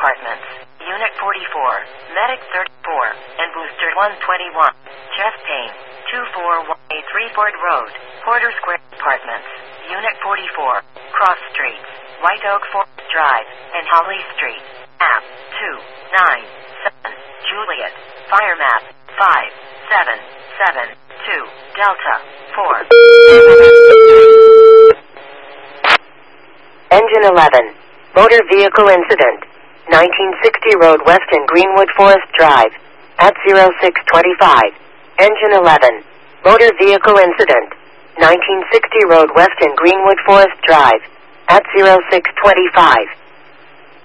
Apartments, Unit 44, Medic 34, and Booster 121, chest pain, 24183 Ford Road, Porter Square Apartments, Unit 44, Cross Streets, White Oak Forest Drive, and Holly Street. Map 297, Juliet, Fire Map 5772, Delta 4. Engine 11, motor vehicle incident, 1960 Road West in Greenwood Forest Drive, at 0625. Engine 11, motor vehicle incident, 1960 Road West in Greenwood Forest Drive, at 0625.